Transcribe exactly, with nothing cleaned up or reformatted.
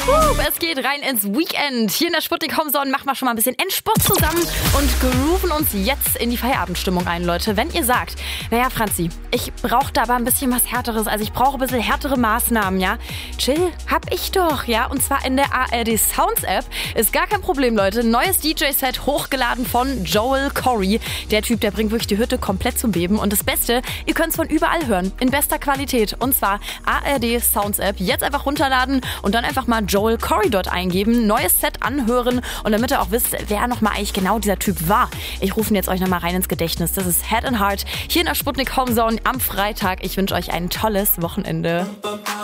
Uh, es geht rein ins Weekend. Hier in der Sputnik Homezone machen wir schon mal ein bisschen Endspurt zusammen und grooven uns jetzt in die Feierabendstimmung ein, Leute. Wenn ihr sagt, naja, Franzi, ich brauche da aber ein bisschen was Härteres, also ich brauche ein bisschen härtere Maßnahmen, ja? Chill, hab ich doch, ja? Und zwar in der A R D Sounds App. Ist gar kein Problem, Leute. Neues D J-Set hochgeladen von Joel Corry. Der Typ, der bringt wirklich die Hütte komplett zum Beben. Und das Beste, ihr könnt es von überall hören, in bester Qualität. Und zwar A R D Sounds App. Jetzt einfach runterladen und dann einfach mal Joel Corry dort eingeben, neues Set anhören und damit ihr auch wisst, wer nochmal eigentlich genau dieser Typ war. Ich rufe ihn jetzt euch nochmal rein ins Gedächtnis. Das ist Head and Heart hier in der Sputnik Homezone am Freitag. Ich wünsche euch ein tolles Wochenende.